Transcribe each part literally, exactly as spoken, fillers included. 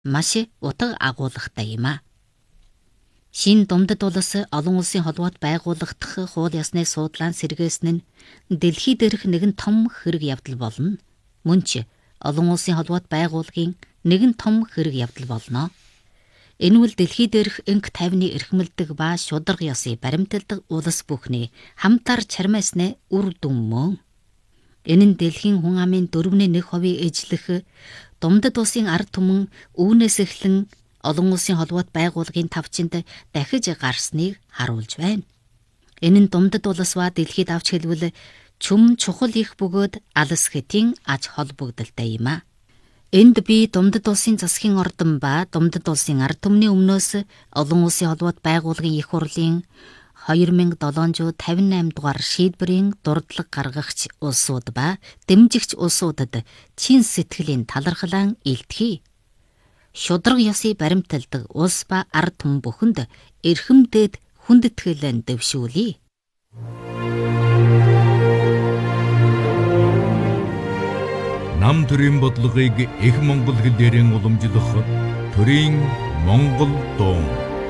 маш утга агуулгатай юм а. Шинэ Думдад улс олон улсын холбоот байгуулагдах хууль ёсны суудлаан сэргээсэн нь дэлхий дээрх нэгэн том хэрэг явдал болно. Мөн ч олон улсын холбоот байгууллагын нэгэн том хэрэг явдал болно. Энэ үл дэлхий дээрх энх тайвны эрхмэлдэг ба шударга ёсыг баримталдаг улс бүхний хамтар чармайсны үр дүн мөн. Энэ нь дэлхийн хүн амын дөрвний нэг хувийг эзлэх Думдад улсын ард түмэн үүнээс эхлэн олон улсын холбоот байгууллагын тавчинд дахиж гарсныг харуулж байна. Энэ нь Думдад улс ба дэлхийд авч хэлбэл чүм чухал их бөгөөд алс хэтийн аж холбогдолтой юм а. Энд би Думдад улсын засгийн ордон ба Думдад улсын ард түмний өмнөөс олон улсын холбоот байгууллагын их хурлын две тысячи седемсот пятьдесят восемь дугаар шийдвэрийн дурдлага гаргагч улсууд ба дэмжигч улсуудад чин сэтгэлийн талархлаа илтгэе. Шударга ёсыг баримталдаг улс ба ард түмэн бүхэнд эрхэмдээд хүндэтгэл дэвшүүлье. Нам төрийн бодлогыг их монгол хэлээрэн уламжлах төрийн монгол дуу.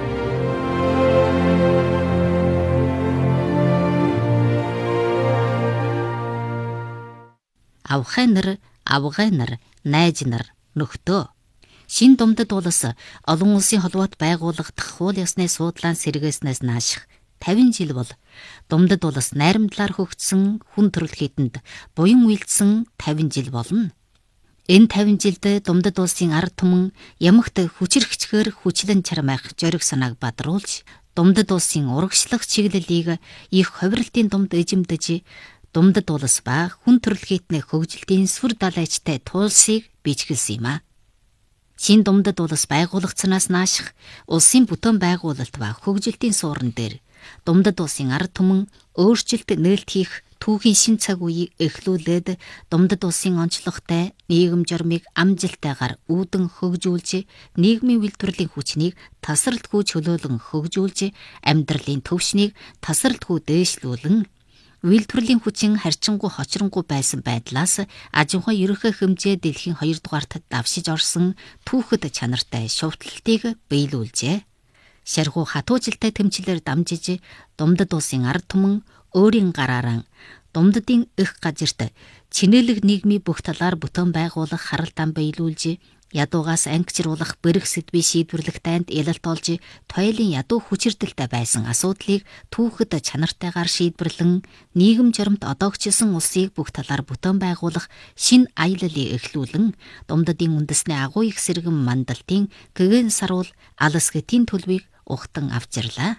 Авхай нар, авгай нар, найз нар, нөхдөө. Шинэ Думдад улс олон улсын холбоот байгуулагдах хууль ёсны суудлаан сэргээснээс нааших пятьдесят жил бол Думдад улс найрамдлаар хөгжсөн хүн төрөл хітэнд буян үйлдсэн пятьдесят жил болно. Энэ пятьдесят жилд Думдад улсын ард түмэн ямагт хүчрхчгээр хүчлэн чармайх зориг санааг бадруулж, Думдад улсын урагшлах чиглэлийг их хувирлтын думд эзэмдэж, Думдад улс ба хүн төрөл хитний хөгжилтийн сүр далайчтай туулсыг бичгэлсэн юм а. Шинэ Думдад улс байгуулагдсанаас нааших улсын бүтээн байгуулалт ба хөгжилтийн суурин дээр Думдад улсын ард түмэн өөрчлөлт нээлт хийх түүхийн шин цаг үеийг эхлүүлээд Думдад улсын онцлогтой нийгэм журмыг амжилттайгаар үүдэн хөгжүүлж, нийгмийн үйлдвэрлэлийн хүчнийг тасралтгүй чөлөөлөн хөгжүүлж, амьдралын төвшнийг тасралтгүй дээшлүүлэн, үйлдвэрлэлийн хүчин харьцангуй хочронгуй байсан байдлаас ажинхой ерөнхий хэмжээ дэлхийн хоёрдугаарт давшиж орсон түүхэд чанартай шувталтыг биелүүлжээ. Шаргуу хатуужилтай тэмцлэр дамжиж Думдад улсын ард түмэн өөрийн гараараа Думдадын их газарт чинэлэг нийгмийн бүх талаар бүтээн байгуулах харалтан биелүүлж, ядуугаас ангичруулах бэрх сэдвийг шийдвэрлэх танд ялалт олж, тойлын ядуу хүчирдэлтэй байсан асуудлыг түүхэд чанартайгаар шийдвэрлэн, нийгэм журамт одоогчилсан улсыг бүх талаар бүтээн байгуулах шин аяллыг эхлүүлэн, Думдадын үндэсний агуу их сэргэн мандалтын гэгэн саруул алс гэтийн төлөвийг ухтан авчирлаа.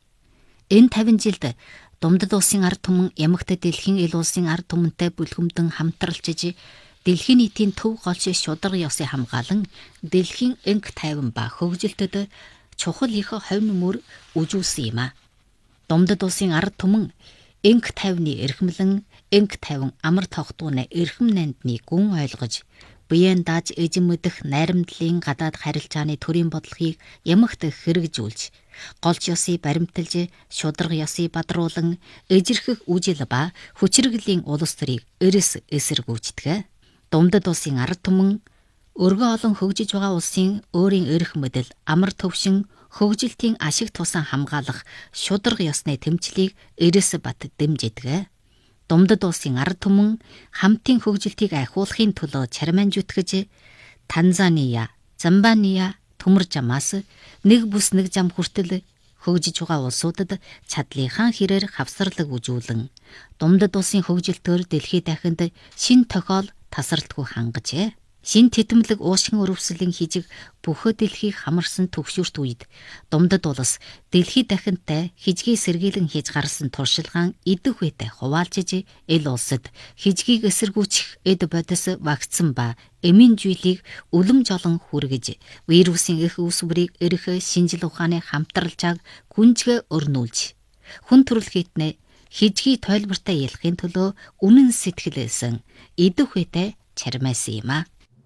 Энэ пятьдесят жилд Думдад улсын ард түмэн ямагт дэлхийн ил улсын ард түмэнтэй бүлгэмдэн хамтарлжиж, дэлхийн нийтийн төв голч шударга ёсыг хамгаалan дэлхийн энх тайван ба хөгжилтөд чухал их ховь мөр үжүүлсэн юм а. Думдад улсын ард түмэн энх тайвны эрхмлэн, энх тайван амар тогтууны эрхэм нандны гүн ойлгож, биеэн дааж эзэмдэх найрамдлын гадаад харилцааны төрийн бодлогыг ямагт хэрэгжүүлж, голч ёсыг баримталж, шударга ёсыг бадруулан, эжирхэх үжил ба хүчирхэглийн улс төрийг эрэс эсэргүүцдэг. Думдад улсын ард түмэн өргөө олон хөгжиж байгаа улсын өөрийн эрх мэдэл, амар төвшин, хөгжилтийн ашиг тусан хамгаалах шударга ёсны тэмцлийг эрэс бат дэмждэг. Думдад улсын ард түмэн хамтын хөгжилтийг ахиулахын төлөө чармаан зүтгэж, Танзания, Замбания, төмөр жамаас нэг бүс нэг зам хүртэл хөгжиж байгаа улсуудад чадлынхаа хэрээр хавсарлаг үзүүлэн, Думдад улсын хөгжилтөөр дэлхийд дахинд шин тохиол тасралтгүй хангажээ. Шин тэтэмлэг уушгин өрөвсөлийн хижиг бүхэл дэлхийг хамарсан төгшөрт үед Думдад улс дэлхийд дахинтай хижгийг сэргийлэн хийж гарсан туршилгаан идэх үедээ хуваалжиж, ил улсад хижгийг эсэргүүцэх эд бодис вакцин ба эмийн зүйлийг үлэм жолон хүргэж, вирусын их үүсвэрийг эрэх шинжил ухааны хамтралжааг гүнзгий өрнүүлж, хүн төрөл хитнээ хижгийг тойлбортой ялахын төлөө үнэн сэтгэлээсэн идэх үедээ чармайсан юм а.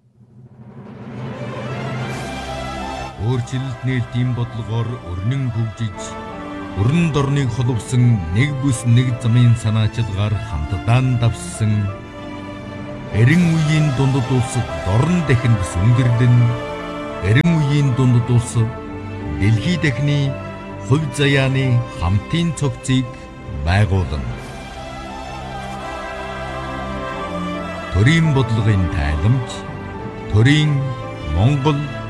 Өөрчлөлт нээлтийн бодлогоор өрнөн хөгжиж, өрн дорныг холовсон нэг бүс нэг замын санаачилгаар хамтдаа давссан эрен үеийн дундад улсад дорн дахинд сүнгэрлэн улсын дунд улс дэлхий дахины хувь заяаны хамтын цогцыг байгуулна. Төрийн бодлогын тайламж, төрийн Монгол